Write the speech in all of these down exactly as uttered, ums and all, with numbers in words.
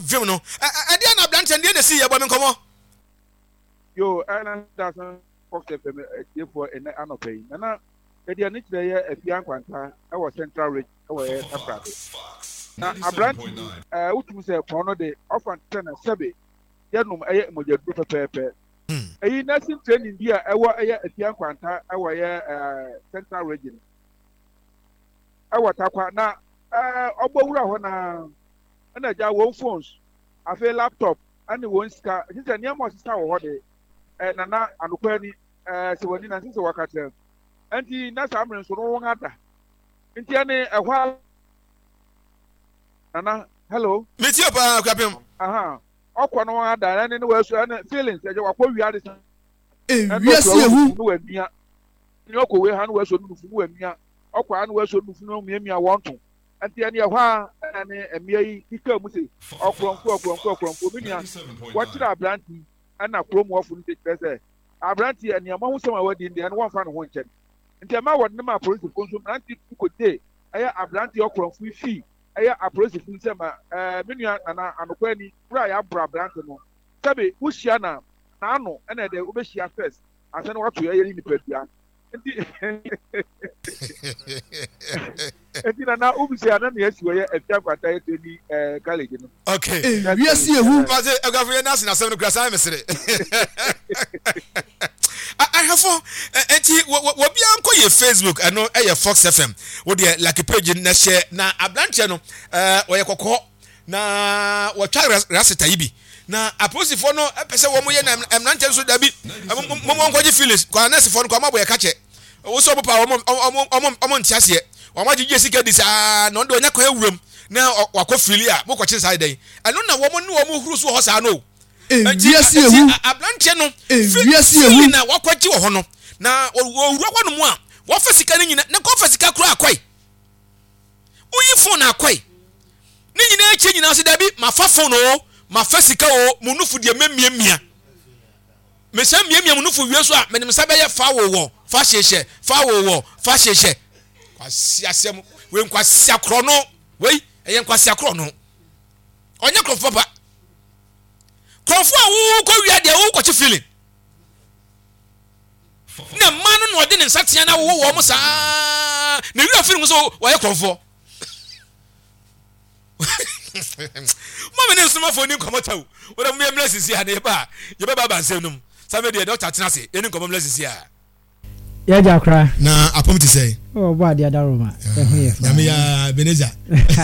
Vim no. E dey na branch and dey na see ye bo me komo. Yo, and that's Fox F M here for an anopay. Na e dey ni kire ye Afian Kwanta e wo Central Ridge e wo ye Africa. Na abranch eh utum say pono de ofan ten na sebe. Ye num eye moja du pepepe. Eyi nursing training dia e wo eye Afian Kwanta e wo ye Central Region. E wo takwa na eh ogbowura ho na na ja wo phones afi laptop ani wo ska jinja ni amo sista wo de eh nana anokwa ni eh se woni na se wakata anti na samren so no won ada nti ani ehwa nana hello Meti opa kwapem. aha okwa no won ada ani ne wasu ani feelings eje wakwa wi ade eh wiase ehu no wamia ni okwa we ha no wasu no fu wamia okwa no wasu no fu no miamia wonto anti ani ehwa ani emia yi ika mu se okronfo okronfo okronfo minia watira abranti ana krom wofu ni pese abranti ani ama hu sema wadi ndi ani wonfa no ho nchen nti ama wodi ma police konso anti ko de aya abranti okronfo fi aya police fu sema eh minia ana anokwa ni bra ya bra abranti no sabe wuhia na na ano na de obehia first asane watu ya yeri ni pedua nti Eti na na ubisi ana na yesi we Afian Kwanta yete ni eh college no. Okay. wiase ehu But agafo na na seven krasa mesere. I have for enti wo bia nko ye Facebook ano e ye Fox F M. Wo de like page na share na abranche no eh wo ye kokko na wo twa raseta yibi. Na aposifo no pese wo mo ye na emnanche so dabi. Mo mo nkoje feelings kwa nesifo no kwa mabo ye kache. Wo so bo pa wo mo mo ntiase ye. Wama jije sika di sa no ndo nya kwa ewuram na wakọ fili a mo kwache sai den eno na wo mo ne wo mo huru so ho sa no wiase ehu abranche no wiase ehu na wakwachi wo ho no na ohuru akwa no mu a wo fa sika ni nyina na ko fa sika kro akwai uyi phone akwai ni nyina eche nyina so dabi ma fa phone o ma fa sika o munufu de memiamia me se miamia munufu wie so a me nim sa be ye fa wo wo fa hyehye fa wo wo fa hyehye kwasi asem we nkwasi akro no we eye nkwasi akro no onye krofo ba krofo a wo ko wi ade wo ko chi feeling na manu no de ne nsatia na wo wo mo sa na wi afiri so wo ye krofo mama ne nsoma fo ni komota wo wo da mo mlesisi ha ne ba ye ba ba nsem num sabe de doctor tenase eni komo mlesisi ha ya jakra na apom ti say oh bo ade adaroma e ho ye na me ya beneza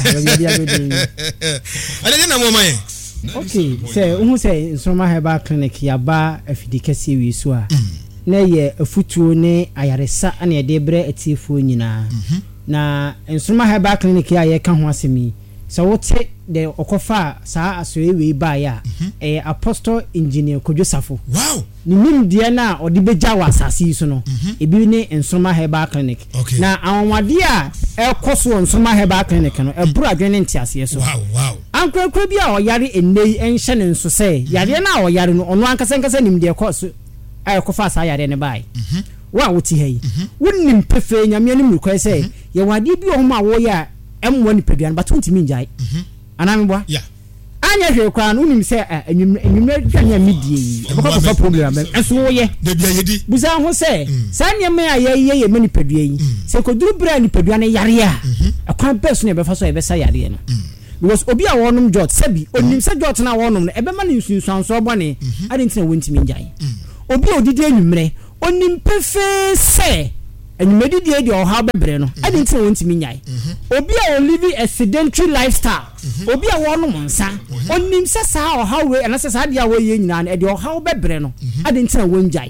ale na mo man okay say hu say nsoma heba clinic ya ba afidikase wi so a na ye afutuo ne ayaresa na ye de bre atiefo nyina na nsoma heba clinic ya ye ka ho asemi so wote de okofa saa asoe we ba ya eh apostle engineer Kodwosafo wow ni nim de na odi beja wa asase so no ebi ne nsoma heba clinic na anwade a ekoso nsoma heba clinic no eburu adwene ntiase so wow wow ankrakra bi a oyare enei enhye ne nso se yare na oyare no ono ankasa nkasa nim de ekoso ekofa saa yare ne bai wa woti hai wonnim pefe nyame ne murukwa se ye wade bi o ma wo ya emwo ni peduan batunti minjai anamibwa yeah anya hwe kwa no nim se enwumre twa medie e bako fa problem enso wo ye de bia yedi buza ho se sanya me aye ye ye mani pedua yi se ko duru bra ni pedua ne yare a akwan best ne be fa so e be sa yare no because obi a wonum jot sabi onim se jot na wonum no e be ma ne nsunsuan so bone adenti na wonti minjai obi odidi enwumre onim pefe se enumedi die die oha bebre no adenti na wonti minjai obi a live a sedentary lifestyle obi a wonum nsa onim se sa oha we na se sa dia wo ye nyina na e die oha bebre no adenti na wonjai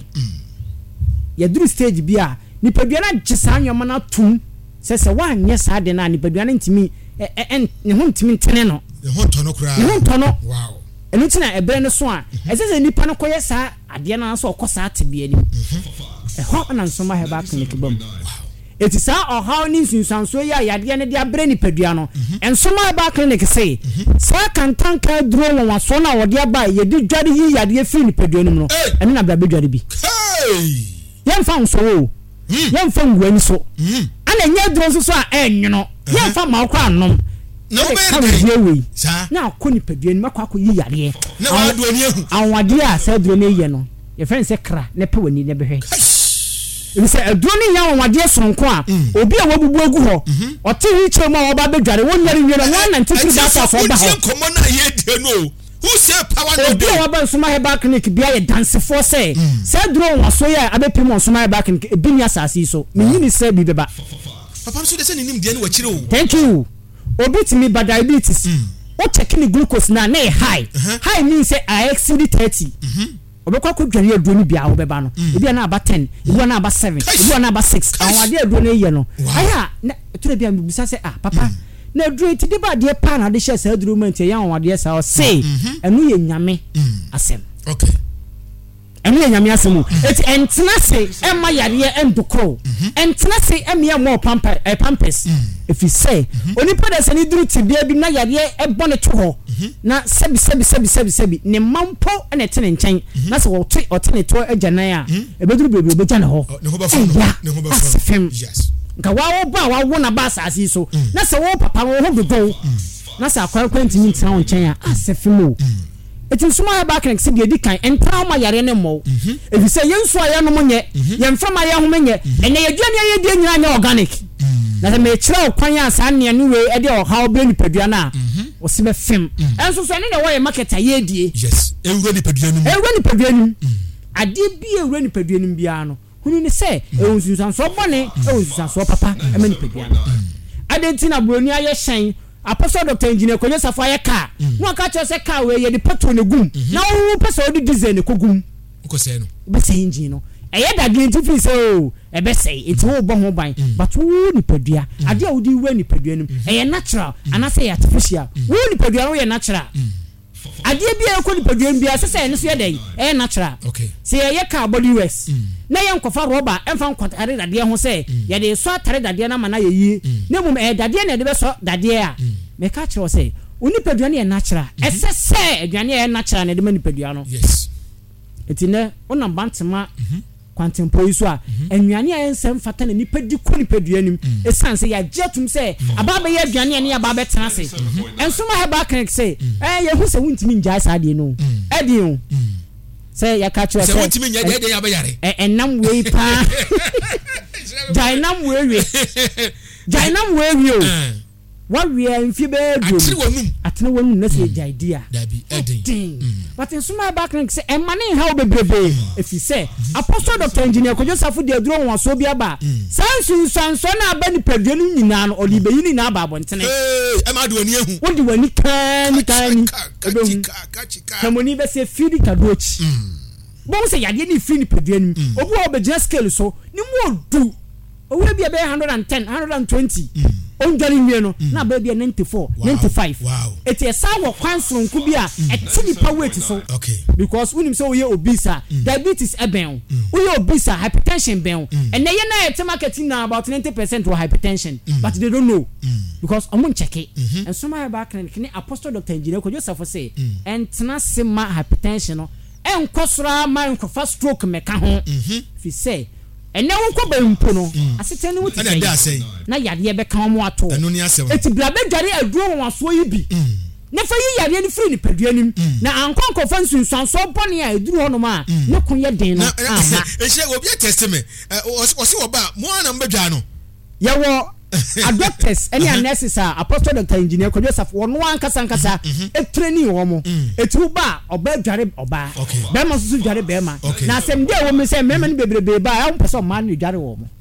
ya duru stage bia ni pedua na gisa nwoma na tum se se wanye sa de na ni pedua na ntimi en ne ho ntimi ntene no ne ho ntono kura ne ho ntono wow enu tina ebre ne so a esese nipa no koye sa ade na so okosa atebe ani e ho na nsoma heba clinic bam eti sa ohaw ni nsunsanso ya yade ne de abre ni pedua no ensoma heba clinic say sa kantanka duro won waso na wode aba ye di dware yi yade fi ni pedua no no enu na bra be dware bi hey yem fa nso wo yem fa ngwani so ana nya duro so so a enwono yem fa ma okwa anom no be na ko ni padua ni makwa ko yi yare na wa do ni ehu anwade a sa duro na ye no ye friend say kra na pe wani na behwe we say aduro ni ya anwade sonko a obi a wabubu agu ho o te hi che ma oba bedware won yare wie no one ninety-three data so ba ho komo na ye de no who say power no dey obi a ba suma heba clinic bia ye dance for say say duro wa so ya abepem on suma heba clinic ebi ni asase so me nyini say bi beba papa so dey say nim de ni wa kire o thank you obi timi ba diabetes o check ni glucose na na high high means say I exceed thirty obekwa ko dware aduro ni bia obeba no ebi na aba ten ebi na aba seven ebi na aba six awade aduro na ye no aya tire bia mbisa say ah papa na aduro ti de ba de pa na de hye sa aduro man tie ya awade sa o say enu ye nyame asem okay enu ye nyame asem eti entena say emma yare endokro entena say emia mo pamper eh pampers if you say oni pada sani duru ti bia bi na yare e bone to ho na sebi sebi sebi sebi sebi ne mampo na tene nchen na se wo to otene to ajanan a e beduru bebe be jana ho ne ho ba fa ne ho ba fa yes nka wa wo ba wa wo na ba asase so na se wo papa wo ho bebo na se akwa kwenti ni ntina wo nchen a asefim o etin suma ba kan se de kan entra ma yare ne mo if you say yenso aye no monye yemfama aye ho menye ene yeduane aye de nyina nya organic na se me kira okwan asa ne ne we e de o ha obe nipadua na o se be fem enso so ne ne wo ye market aye die yes ewure nipadua ni ewure nipadua ni ade bi ewure nipadua ni bia no hunu ne se e onsusan so bone e onsusan so papa e ma nipadua no ade ntina broni aye hyen Apostle Doctor Engineer Konyo Safaya ka no aka che se ka we ye de petrol ne gum na wo pese odi diesel ne kogum ko se no be se engine no e ye da green fi so e be se enti wo bo ho ban but wo ni padua ade a wo di we ni padua nim e ye natural ana se artificial wo ni padua no ye natural ade bia ko ni padua bia se se ne so ye dey e natural okay se ye ka body waste na ye nkofa roba emfa nkwatare dade ho se ye de so atare dade na mana ye yi na mum e dade na de be so dade a me ka kire o se oni padua na ye natural ese se aduane ye natural na de mani padua no yes etine onam bantema kwantempo iso a anuane a ensem fata na nipa di ko nipa dua nim esanse ya jetum se ababa ye aduane ne ya baba tena se ensoma he ba kan se eh ye hu se wuntimi njai sa de no edi o se ya ka kire se wuntimi nya de de ya ba yare eh enam wei pa jainam wei we jainam wei we o wa we amfi be do atire wonum atene wonum na se jaidia dabi edin but in suma back and say e mane how bebrebe if you say Apostle Doctor Engineer Konyo Safo de aduro won so bia ba sansu sanso na aba ni padua ni nyina no odi be yini na aba abontene eh e ma do ani ehu wodi wani kan kan ebehu kamoni be se fidi kadochi bo se yade ni fidi padua ni obu obegina scale so ni mo du owe bia be one hundred ten one hundred twenty on jari nwe no na ba bia ninety-four ninety-five it is our kwanson ku bia etini pa weight so okay because unim so we obese diabetes eben we obese hypertension ben and na ye na et market na about ninety percent or hypertension but they don't know because omo check it and some my back clinic Apostle Doctor Engineer Konyo Safo say and tena sema hypertension no en kwasra man kofa stroke meka ho fi say ene wo ko ba mpo no asete ne wuti say na yade be kan mo ato eno ni asem eti bla be dware aduro won aso yi bi ne fa yi yade ni free ni padua nim na ankon ko fa nsunsan so bone a eduru hono ma ne kun ye den no aha e she obi test me o se wo ba mo ana mbedwa no ye wo a doctors any a nurses a Apostle Doctor Engineer Konyo Safo wono ankasa ankasa e training wo mo etu ba oba dware oba be ma susu dware be ma na asem de wo me se me me bebrebe ba a wo pese o ma no dware wo mo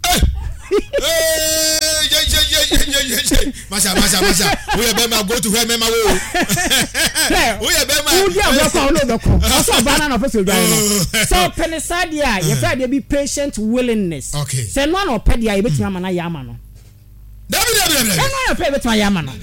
eh ye ye ye ye ye masha masha masha we be ma go to where me ma wo we be ma wo dia go kwa no be ko so ba na no pese dware no so penisadia ye fa de be patient willingness say no no pede a ye betima ma na ya ma no dabi dabi dabi eh no pay betima ya ma no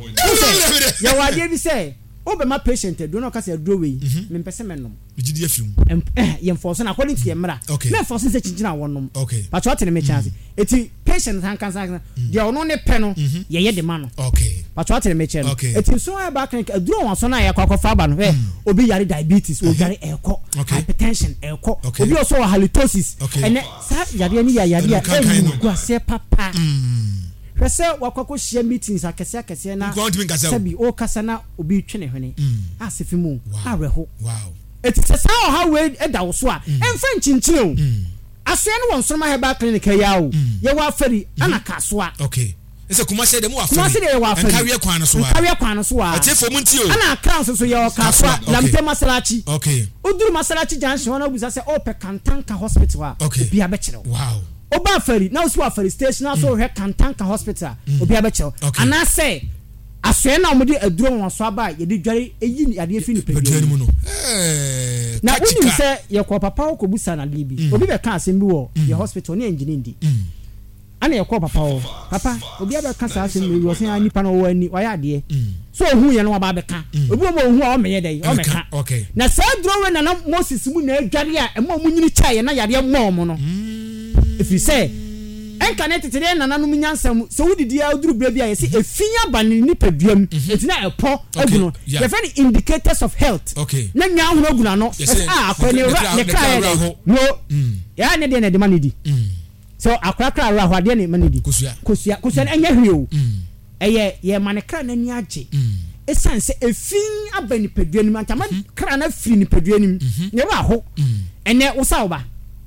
ya wa de bi say o be ma patient do no ka say do we me pese me no gidi afim eh ye enforce na according to ye mra me enforce say chinchina wonom but what me chance eti patient han kan say de ono ne pe no ye ye de ma no okay but what me che no eti so I back aduro won so na ye kwakwafa ba no eh obi yare diabetes o yare eko hypertension eko obi also halitosis and sa yare ni ya yare e go ase papa Pese wakoko share meetings akese akese na sabi o kasa na obi twene hwene asefi mu areho wow eti sesa o ha we eda wo so a emfa nchinchire o asoa no won Nsroma Herbal Clinic ya o ye wa afari ana kasoa okay ese kuma se dem wa afari kuma se dem wa afari nkawe kwan no so a nkawe kwan no so a atefo mu nti o ana crown so so ye o kasoa lamte masalachi okay uduru masalachi junction na obusa se o pe Kantanka hospital a obi abekire wow oba afari na so afari station na so he Kantanka hospital obi abekire ana se asoe na omudi aduro won so aba ye de dware eyi ade efi ni pedro mu no eh na uni se ye ko papa ko busa na libi obi be kan asem bi wo ye hospital ni engineer ndi ana ye ko papa wo papa obi aba kan sa asem bi wo se anipa no wo ani wa ya ade so ohu ye no ba be kan obi mo ohu a o meye dai o me kan na sa duro we na na Moses mu na adware a emo mu nyini chae na yare mo mo no if you say enkanete tede na nanu nyansam so wudidi a uduru bra bia yesi efinya bani ni paduam etina epo aguno ye fani indicators of health na nya hono aguna no ah akwene ra ne kra no ya ne de ne de manidi so akra kra ra hwade ne manidi kusua kusua kusua enya hweo eye ye manekra na ni age esanse efin abani paduam antama kra na firi ni paduam ne wa ho ene usa oba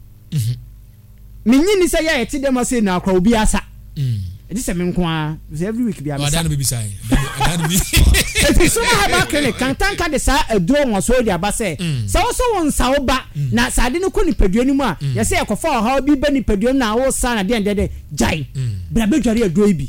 minyi ni say ya eti dem say na akwa obi asa mm edi se me nko a every week bi abisa adan be bisai adan bi eti so na Herbal Clinic Kantanka de sa aduro won so di abase so so won sa oba na sa de no ko ni paduani mu a ye say ekofa ha bi ba ni paduani na wo sa na de de jai bra be dware aduro bi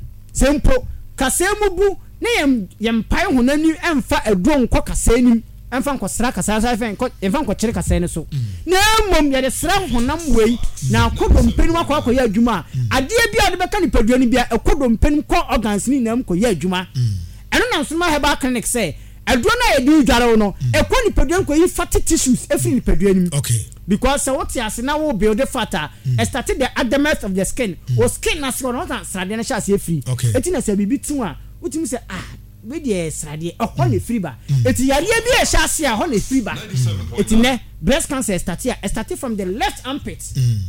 sempo kasemu bu ne yem yem pai honani emfa aduro nko kasenim emfa nko sra kasa sa fe nko emfa nko kire kasa ne so na mom ye de sra honam wei na akodom penu akọ akọ ya adwuma ade bia de beka ni paduani bia akodom penu ko organs ni nam ko ya adwuma eno na Nsroma Herbal Clinic say aduro na ye di dware no ekọ ni paduani ko yi fatty tissues efi ni paduani okay because so what ase na wo build fat a started the adamant of the skin o skin na so no na srade na sha se free eti na se bibi tin a utimi se ah we dey srade okọ na free ba eti yare bi e sha se a ho na free ba eti ne breast cancer started started from the left armpit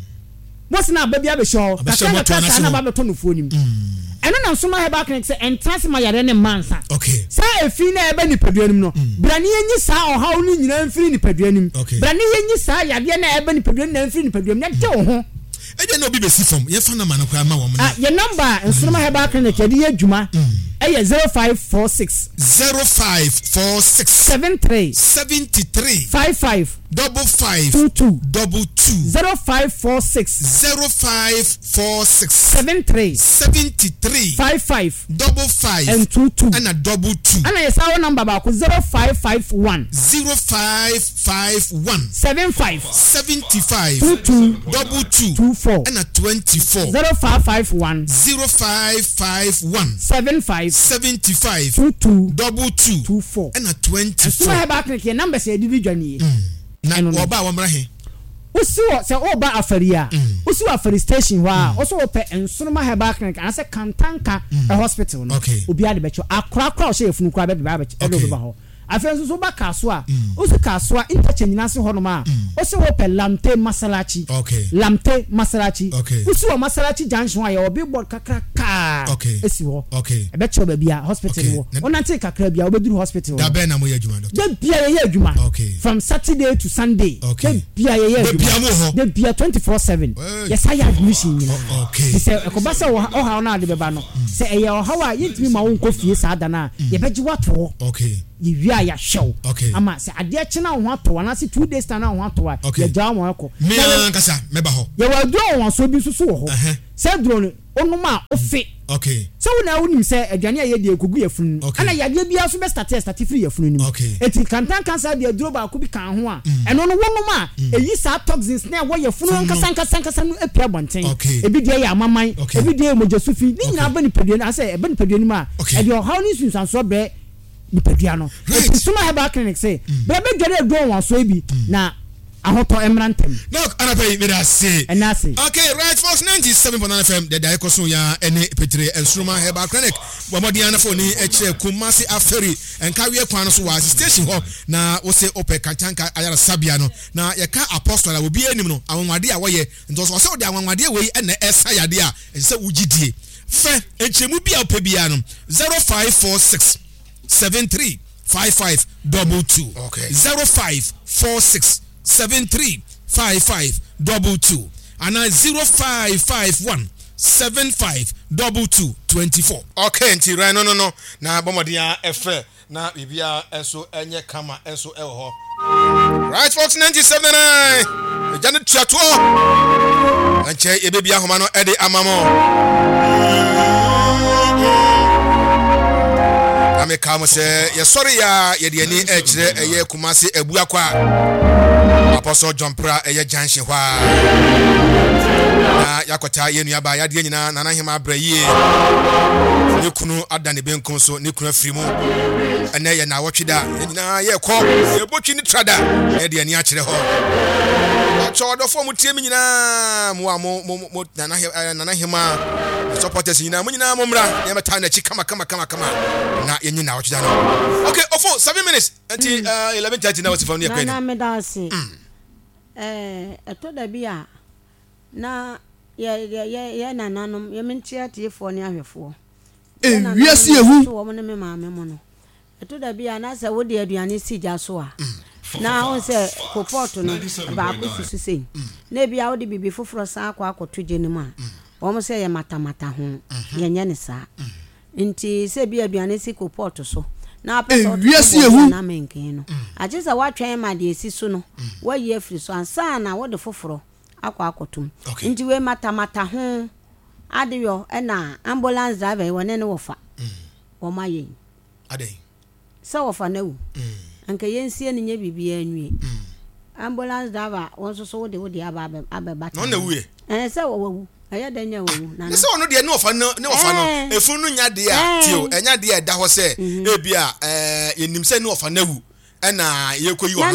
most na baby abe show ka ka na ba beto no fuonim eno na Nsroma Herbal Clinic say entrance ma yare ne mansa okay sa efi na ebe ni paduanim no brani yenyi sa ohaw ni nyina mfiri ni paduanim brani yenyi sa yade na ebe ni paduanim na mfiri ni paduanim na de wo ho eje na obi be si form ye fa na ma na kwa ma wo ah ye number Nsroma Herbal Clinic ye de adwuma eh zero five four six zero five four six seven three seventy three five five double five two two double two zero five four six zero five four six seven three seventy three five five double five and two two and a double two and yes our number back zero five five one zero five five one seven five seventy five two two double two two four and a twenty four zero five five one zero five five one seven five seventy five two two double two two four and a twenty four. Nsroma Herbal Clinic your number say didi dwani na oba wa mra he usi wo se oba afari a usi wa afari station wa oso wo pe Nsroma Herbal Clinic ana se Kantanka a hospital no obi ade becho akra akra o she efunu kwa be be ba becho edo ba ho afenso so ba kaso a usi kaso a interchange na se ho no ma oso wo pe lamte masalachi lamte masalachi usi wo masalachi junction a ye obi board kakra ka esi ho e becho ba bia hospital wo onante kakra bia obeduru hospital da be na mo ye adwuma da bia ye adwuma from Saturday to Sunday da bia ye adwuma da bia twenty-four seven yes I admission you know okay se ekobasa o ha na ade beba no se eye o ha wa yintimi ma won kofie sa da na ye beji wato okay yiwia ya show ama se ade e chena ho ato wana se two days na ho ato ya jaw mo eko me ankasa meba ho ye wa do won so bi susu wo ho se drone onuma ofe okay so na wonim se aduane aye de ekugu yefunu ana yade bia so be start start free yefunu ni eti Kantanka sa de aduro ba ko bi kan ho a eno no wonuma eyi sa toxins na wo yefunu nkasa nkasa nkasa no epia bonten ebi de ya amaman ebi de mojesufi ni nyina ba ni paduani ase ebe ni paduani ma e de how ni sunsanso be ni paduano Nsroma Herbal Clinic say be be dware aduro won so bi na ahoto emrantem look anapay me da say enase okay right for ninety-seven point nine F M the dai koso ya ene petre Nsroma Herbal Clinic wamodi anafo ni eche Kumasi aferi enkawe kwan so wa station ho na wo se ope Kantanka ayara sabia no na ye ka apostle obi anim no awonwade a woye nto so se ode awonwade we ene esa yade a se wugidie fe enchemu bia opebia no zero five four six seven three five five double two. Okay. zero five four six seven three five five double two and zero five five one seven five double two twenty four. Okay, nti right no no no na bomodia efe na bibia enso enye kama enso ewo ho. Right Fox ninety-seven point nine. Janet Chato. Anche ebebia homa no ede amamo. Ame kamo se ye sorry ya ye de ani e kire eye Kumasi ebu akwa. Apostle John Pra eye junction hwa. Na yakota ye nuaba ya de nyina nana hema abraye. Ne kunu ada ne benkum so ne kunu afiri mu. Ene ye na wotwida nyina ye ko ye botwi ni trada ye de ani a kire ho. Acho fo mu tie mi nyina mo mo mo nana nana hema supporters nyina mo nyina mo mra ye meta na chi kama kama kama kama na ye nyina wotwida no. Okay, ofo seven minutes until uh, eleven thirty na what's for near Queen. Na me dance. Eh eto da bia na ye ye ye nananom ye mentia tiefo ne ahwefo. Eh wiase ehu wo mo ne me maame mo no. Eto da bia na se wo de aduane si gya so a. Na on se koport no ba ko susu sei. Na bia wo de bibi foforo sa akwa akoto gye ne mu a. Wo mo se ye mata mata ho. Ye nye ne sa. Nti se bia aduane si koport so. Na apesa wiase ehu na menken no. Aje se watwen ma de esi so no. Wa ye afiri so ansa na wo de foforo akwa akotum. Nti we mata mata ho. Adeyo na ambulance driver wone ne wofa. Wo maye. Ade. So wofa na wu. Anka yensie ne nya bibia anwie. Ambulance driver won so so wo de wo de aba aba no na wu e. Eh se wo wu. Aya da nya wo wu. Na se wono de ne wofa no ne wofa no. Efu no nya de a tio enya de a da ho se e bia eh yenim se ne wofa na wu. E na ye koyi